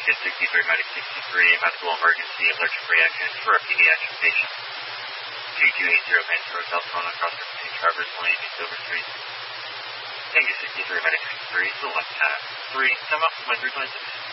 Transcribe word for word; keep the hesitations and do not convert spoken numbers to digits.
Tango sixty-three, Medic sixty-three, medical emergency, allergic reactions for a pediatric patient. two two eight zero Ventura, South Toronto, across the Traverse Lane, Silver Street. Tango sixty-three, Medic sixty-three, select tab three, come out from my group license.